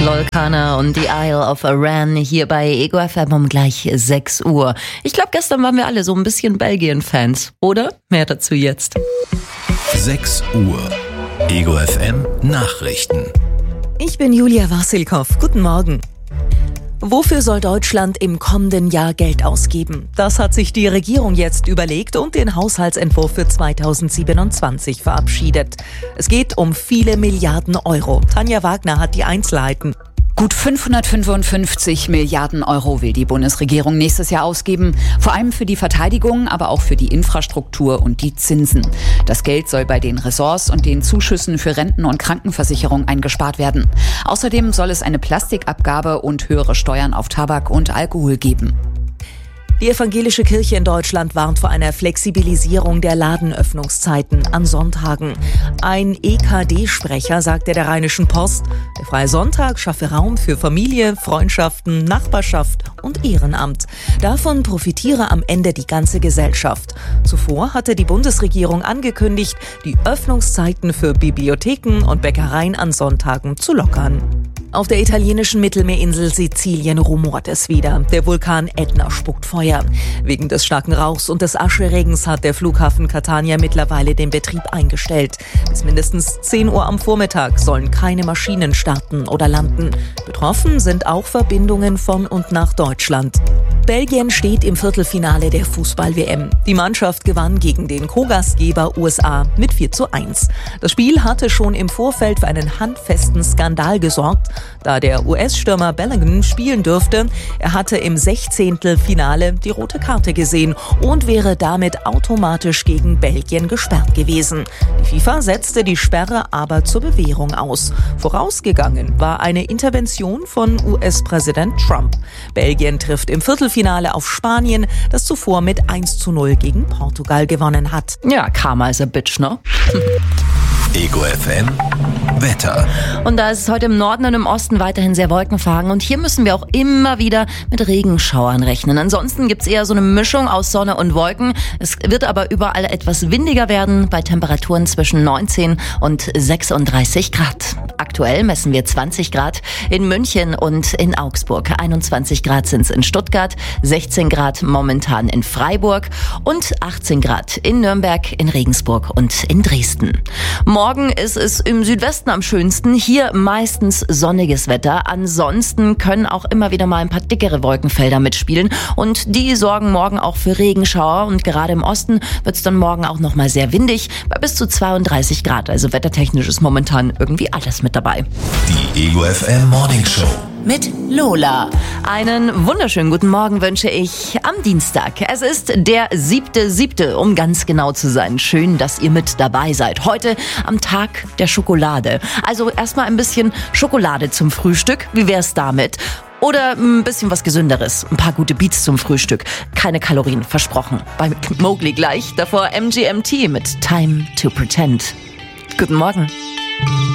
Lolkana und The Isle of Arran hier bei Ego FM um gleich 6 Uhr. Ich glaube, gestern waren wir alle so ein bisschen Belgien-Fans, oder? Mehr dazu jetzt. 6 Uhr. Ego FM Nachrichten. Ich bin Julia Wassilkow. Guten Morgen. Wofür soll Deutschland im kommenden Jahr Geld ausgeben? Das hat sich die Regierung jetzt überlegt und den Haushaltsentwurf für 2027 verabschiedet. Es geht um viele Milliarden Euro. Tanja Wagner hat die Einzelheiten. Gut 555 Milliarden Euro will die Bundesregierung nächstes Jahr ausgeben. Vor allem für die Verteidigung, aber auch für die Infrastruktur und die Zinsen. Das Geld soll bei den Ressorts und den Zuschüssen für Renten- und Krankenversicherung eingespart werden. Außerdem soll es eine Plastikabgabe und höhere Steuern auf Tabak und Alkohol geben. Die evangelische Kirche in Deutschland warnt vor einer Flexibilisierung der Ladenöffnungszeiten an Sonntagen. Ein EKD-Sprecher sagte der Rheinischen Post, der Freie Sonntag schaffe Raum für Familie, Freundschaften, Nachbarschaft und Ehrenamt. Davon profitiere am Ende die ganze Gesellschaft. Zuvor hatte die Bundesregierung angekündigt, die Öffnungszeiten für Bibliotheken und Bäckereien an Sonntagen zu lockern. Auf der italienischen Mittelmeerinsel Sizilien rumort es wieder. Der Vulkan Ätna spuckt Feuer. Wegen des starken Rauchs und des Ascheregens hat der Flughafen Catania mittlerweile den Betrieb eingestellt. Bis mindestens 10 Uhr am Vormittag sollen keine Maschinen starten oder landen. Betroffen sind auch Verbindungen von und nach Deutschland. Belgien steht im Viertelfinale der Fußball-WM. Die Mannschaft gewann gegen den Co-Gastgeber USA mit 4:1. Das Spiel hatte schon im Vorfeld für einen handfesten Skandal gesorgt, da der US-Stürmer Bellingham spielen dürfte. Er hatte im 16. Finale die rote Karte gesehen und wäre damit automatisch gegen Belgien gesperrt gewesen. Die FIFA setzte die Sperre aber zur Bewährung aus. Vorausgegangen war eine Intervention von US-Präsident Trump. Belgien trifft im Viertelfinale auf Spanien, das zuvor mit 1:0 gegen Portugal gewonnen hat. Ja, Karma is a bitch, ne? Ego FM Wetter. Und da ist es heute im Norden und im Osten weiterhin sehr wolkenverhangen. Und hier müssen wir auch immer wieder mit Regenschauern rechnen. Ansonsten gibt es eher so eine Mischung aus Sonne und Wolken. Es wird aber überall etwas windiger werden, bei Temperaturen zwischen 19 und 36 Grad. Aktuell messen wir 20 Grad in München und in Augsburg. 21 Grad sind es in Stuttgart, 16 Grad momentan in Freiburg und 18 Grad in Nürnberg, in Regensburg und in Dresden. Morgen ist es im Südwesten am schönsten. Hier meistens sonniges Wetter. Ansonsten können auch immer wieder mal ein paar dickere Wolkenfelder mitspielen. Und die sorgen morgen auch für Regenschauer. Und gerade im Osten wird es dann morgen auch noch mal sehr windig, bei bis zu 32 Grad. Also wettertechnisch ist momentan irgendwie alles mit dabei. Die Ego FM Morning Show. Mit Lola. Einen wunderschönen guten Morgen wünsche ich am Dienstag. Es ist der 7.7., um ganz genau zu sein. Schön, dass ihr mit dabei seid. Heute am Tag der Schokolade. Also erstmal ein bisschen Schokolade zum Frühstück. Wie wär's damit? Oder ein bisschen was Gesünderes. Ein paar gute Beats zum Frühstück. Keine Kalorien, versprochen. Bei Mowgli gleich. Davor MGMT mit Time to Pretend. Guten Morgen.